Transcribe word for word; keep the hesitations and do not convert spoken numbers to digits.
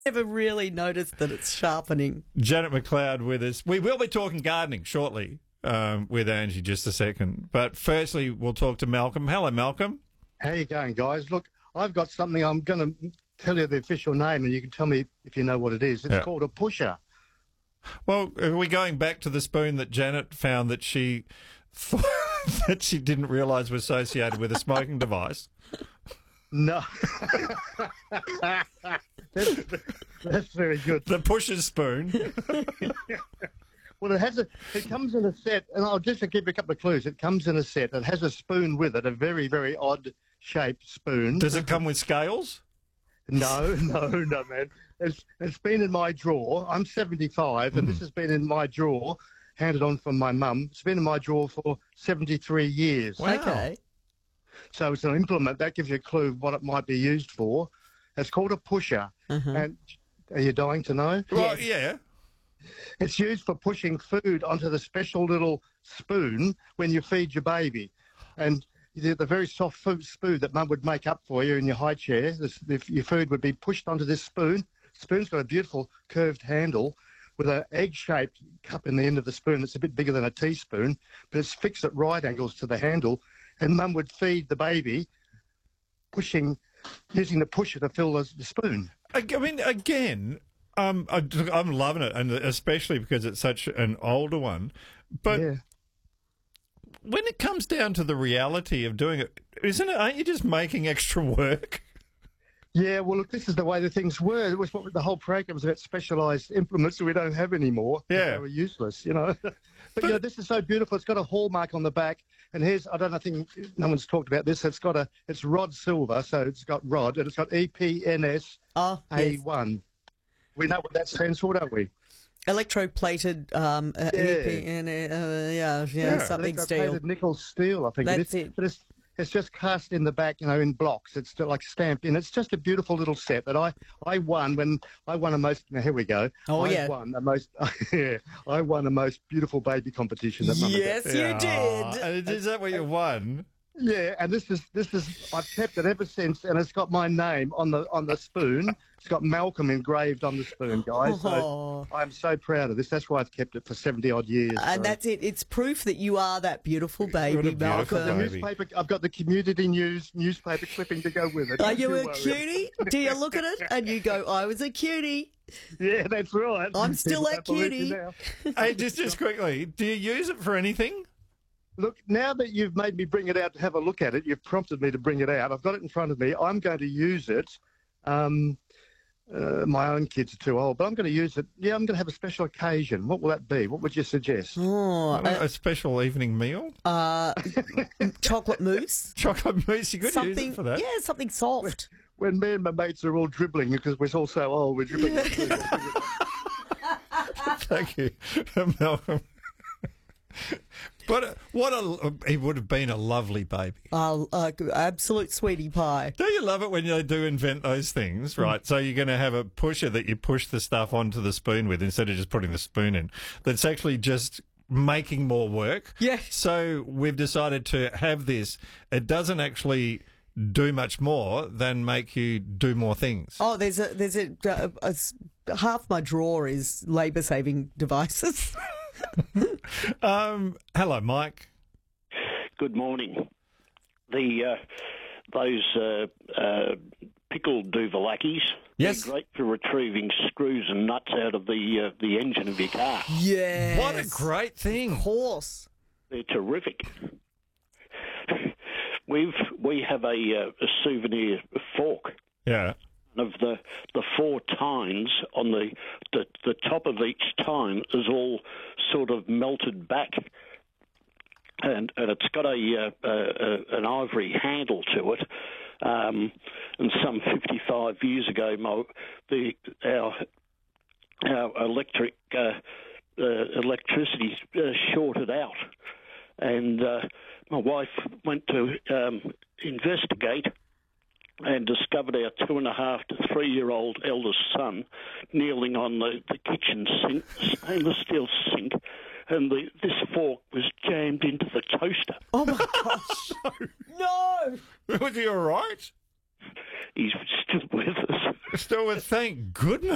Never really noticed that it's sharpening. Janet McLeod with us. We will be talking gardening shortly um, with Angie, just a second. But firstly, we'll talk to Malcolm. Hello, Malcolm. How you going, guys? Look, I've got something. I'm going to tell you the official name, and you can tell me if you know what it is. It's Yeah. called a pusher. Well, are we going back to the spoon that Janet found that she thought that she didn't realise was associated with a smoking device? No. that's, that's very good. The pusher spoon. Well, it has a. It comes in a set, and I'll just give you a couple of clues. It comes in a set. It has a spoon with it, a very, very odd shaped spoon. Does it come with scales? No, no, no, man. It's it's been in my drawer. I'm seventy-five, and Mm. this has been in my drawer, handed on from my mum. It's been in my drawer for seventy-three years. Wow. Okay. So it's an implement that gives you a clue what it might be used for. It's called a pusher. Uh-huh. And are you dying to know? Well, yeah. It's used for pushing food onto the special little spoon when you feed your baby. And the, the very soft food spoon that Mum would make up for you in your high chair, this, if your food would be pushed onto this spoon. Spoon's got a beautiful curved handle with an egg-shaped cup in the end of the spoon. It's a bit bigger than a teaspoon, but it's fixed at right angles to the handle. And Mum would feed the baby, pushing, using the pusher to fill the, the spoon. I, I mean, again, um, I, I'm loving it, and especially because it's such an older one. But Yeah. when it comes down to the reality of doing it, isn't it? Aren't you just making extra work? Yeah, well, look, this is the way the things were. It was what the whole program was about, specialised implements that we don't have anymore. Yeah. They were useless, you know. but, you know, this is so beautiful. It's got a hallmark on the back. And here's, I don't know, I think no one's talked about this. It's got a, it's Rod Silver, so it's got Rod, and it's got E P N S Oh, A yes. one. We know what that stands for, don't we? Electroplated, um, uh, Yeah. E P N, uh, yeah, yeah, Yeah. something steel. Electroplated nickel steel, I think That's it is. it. But it's, it's just cast in the back, you know, in blocks. It's still like stamped in. It's just a beautiful little set that I, I won when I won a most. Now here we go. Oh, I yeah. won a most. Yeah, I won a most beautiful baby competition. That Mum and Dad- Yes, you Yeah. did. And is that what you won? Yeah, and this is this is I've kept it ever since, and it's got my name on the on the spoon. It's got Malcolm engraved on the spoon, guys. So Oh. I'm so proud of this. That's why I've kept it for seventy odd years. And so. that's it. It's proof that you are that beautiful baby, What a beautiful I've got the Malcolm. baby. newspaper. I've got the community news newspaper clipping to go with it. Are Don't you a worry. cutie? Do you look at it and you go, I was a cutie? Yeah, that's right. I'm still People a don't believe you cutie. now. Hey, just just quickly, do you use it for anything? Look, now that you've made me bring it out to have a look at it, you've prompted me to bring it out. I've got it in front of me. I'm going to use it. Um, uh, my own kids are too old, but I'm going to use it. Yeah, I'm going to have a special occasion. What will that be? What would you suggest? Oh, a special evening meal? uh, chocolate mousse? Chocolate mousse, you could use Something, it for that. yeah, something soft. When me and my mates are all dribbling because we're all so old, we're dribbling. Thank you, Malcolm. But uh, what a he would have been a lovely baby. Uh, uh, absolute sweetie pie. Don't you love it when they do invent those things, right? So you're going to have a pusher that you push the stuff onto the spoon with instead of just putting the spoon in. That's actually just making more work. Yeah. So we've decided to have this. It doesn't actually do much more than make you do more things. Oh, there's a there's a, a, a s- half my drawer is labour saving devices. Um, hello, Mike. Good morning. The uh, those uh, uh, pickled Duvalakis, Yes. they're great for retrieving screws and nuts out of the uh, the engine of your car. Yes. What a great thing. horse. They're terrific. We've we have a, uh, a souvenir fork. Yeah. Of the the four tines on the, the the top of each tine is all sort of melted back, and and it's got a, uh, a, a an ivory handle to it. Um, and some fifty-five years ago, my, the our our electric uh, uh, electricity uh, shorted out, and uh, my wife went to um, investigate. And discovered our two and a half to three year old eldest son kneeling on the, the kitchen sink, stainless steel sink, and the, this fork was jammed into the toaster. Oh my gosh! No. Was he all right? He's still with us. Still with, thank goodness.